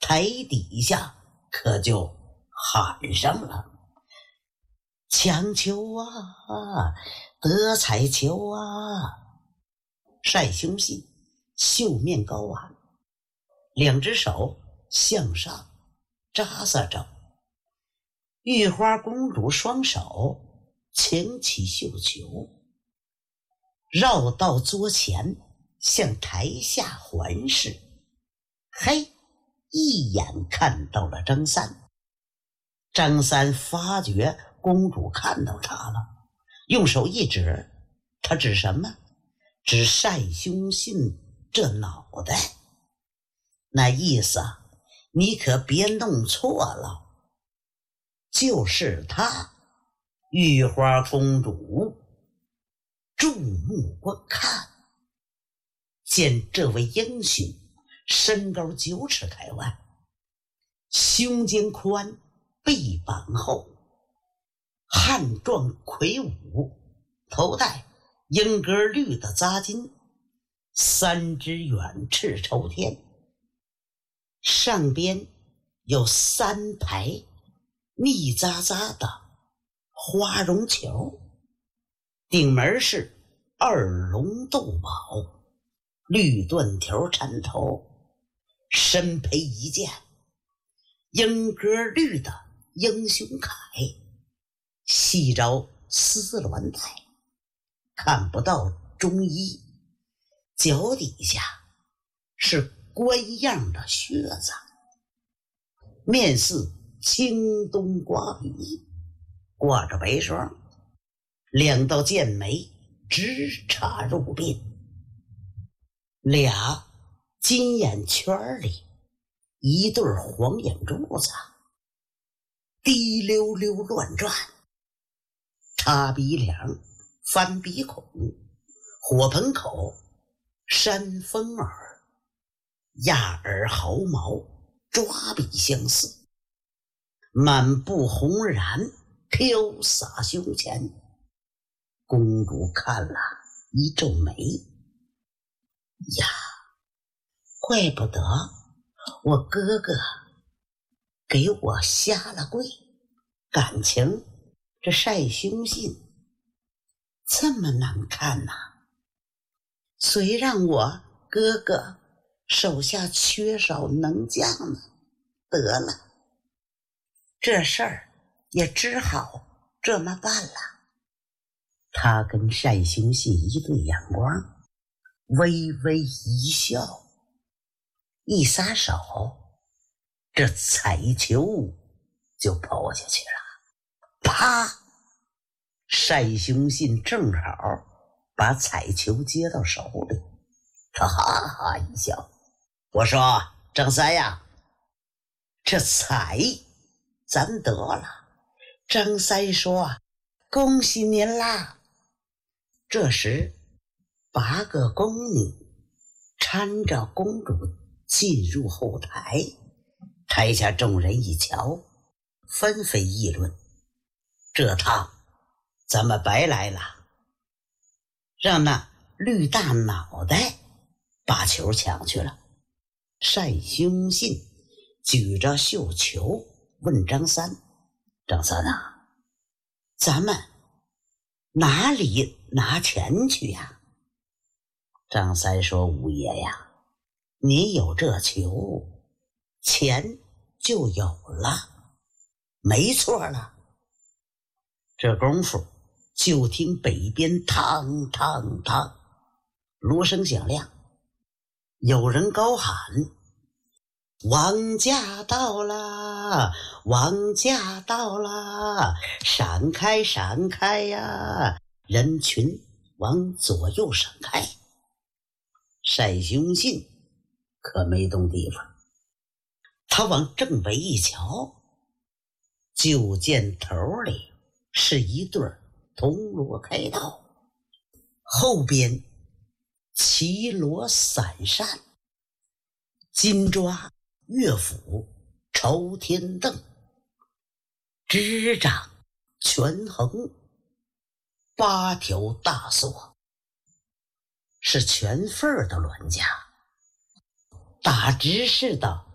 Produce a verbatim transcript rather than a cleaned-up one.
台底下可就喊上了：强求啊，德才求啊！单雄信袖面高昂，两只手向上扎撒着。玉花公主双手擎起绣球，绕到桌前向台下环视。嘿，一眼看到了张三。张三发觉公主看到他了，用手一指，他指什么？指单雄信这脑袋。那意思啊，你可别弄错了，就是他。玉花公主注目观看，见这位英雄身高九尺开外，胸肩宽，背板厚，汉壮魁梧，头戴英格绿的扎巾，三只远翅朝天，上边有三排密匝匝的花绒球，顶门是二龙斗宝，绿缎条缠头，身披一件英格绿的英雄铠，细着丝鸾带，看不到中衣，脚底下是官样的靴子，面似青冬瓜皮，挂着白霜，两道剑眉直插入鬓，俩金眼圈里一对黄眼珠子滴溜溜乱转，插鼻梁，翻鼻孔，火盆口，山峰耳，压耳毫毛，抓笔相似，满布红髯飘洒胸前。公主看了一皱眉，呀，怪不得我哥哥给我下了跪，感情这单雄信这么难看呐、啊！谁让我哥哥手下缺少能将呢？得了，这事儿也只好这么办了。他跟单雄信一对眼光，微微一笑，一撒手，这彩球就抛下去了。啪！单雄信正好把彩球接到手里，他哈哈一笑，我说张三呀，这彩咱得了。张三说恭喜您啦。这时八个宫女搀着公主进入后台，台下众人一瞧，纷纷议论，这趟咱们白来了，让那绿大脑袋把球抢去了。单雄信举着绣球问张三，张三啊，咱们哪里拿钱去呀？张三说，五爷呀，你有这球，钱就有了，没错了。这功夫就听北边嘡嘡嘡锣声响亮，有人高喊，王家到了，王家到了，闪开闪开呀！人群往左右闪开。单雄信可没动地方，他往正北一瞧，就见头里是一对铜锣开道，后边旗罗伞扇，金抓乐府朝天凳，执掌权衡，八条大锁，是全份的銮驾，打直式的